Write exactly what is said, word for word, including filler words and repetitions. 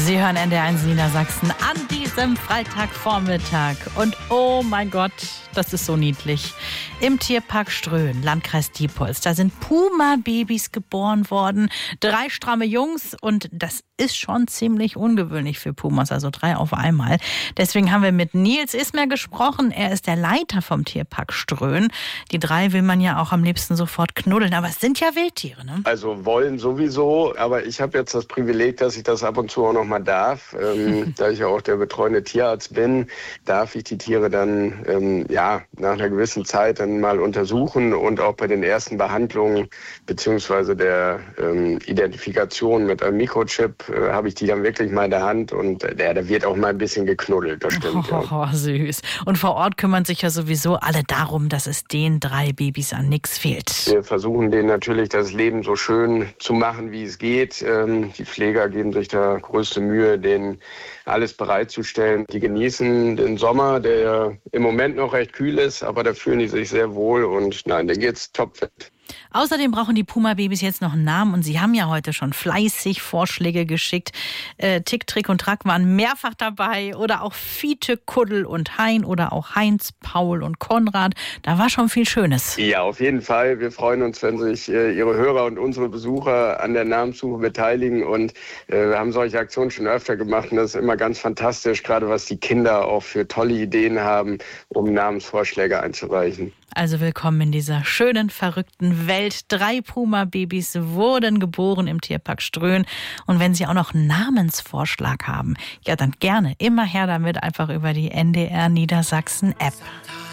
Sie hören N D R eins Niedersachsen an diesem Freitagvormittag. Und oh mein Gott, das ist so niedlich. Im Tierpark Ströhen, Landkreis Diepholz, da sind Puma-Babys geboren worden. Drei stramme Jungs und das ist schon ziemlich ungewöhnlich für Pumas, also drei auf einmal. Deswegen haben wir mit Nils Ismer gesprochen. Er ist der Leiter vom Tierpark Ströhen. Die drei will man ja auch am liebsten sofort knuddeln, aber es sind ja Wildtiere, ne? Also wollen sowieso, aber ich habe jetzt das Privileg, dass ich das ab und zu auch noch mal darf. Ähm, da ich ja auch der betreuende Tierarzt bin, darf ich die Tiere dann ähm, ja nach einer gewissen Zeit dann mal untersuchen und auch bei den ersten Behandlungen beziehungsweise der ähm, Identifikation mit einem Mikrochip äh, habe ich die dann wirklich mal in der Hand und äh, der, da wird auch mal ein bisschen geknuddelt, das stimmt. Oh, ja. oh, süß. Und vor Ort kümmern sich ja sowieso alle darum, dass es den drei Babys an nichts fehlt. Wir versuchen denen natürlich das Leben so schön zu machen, wie es geht. Ähm, die Pfleger geben sich da größte Mühe, denen alles bereitzustellen. Die genießen den Sommer, der im Moment noch recht kühl ist, aber da fühlen die sich sehr wohl und nein, da geht's topfit. Außerdem brauchen die Puma-Babys jetzt noch einen Namen und Sie haben ja heute schon fleißig Vorschläge geschickt. Äh, Tick, Trick und Track waren mehrfach dabei oder auch Fiete, Kuddel und Hein oder auch Heinz, Paul und Konrad. Da war schon viel Schönes. Ja, auf jeden Fall. Wir freuen uns, wenn sich äh, Ihre Hörer und unsere Besucher an der Namenssuche beteiligen und äh, wir haben solche Aktionen schon öfter gemacht und das ist immer ganz fantastisch, gerade was die Kinder auch für tolle Ideen haben, um Namensvorschläge einzureichen. Also willkommen in dieser schönen, verrückten Welt. Drei Puma-Babys wurden geboren im Tierpark Ströhen. Und wenn Sie auch noch einen Namensvorschlag haben, ja dann gerne immer her damit, einfach über die N D R Niedersachsen App.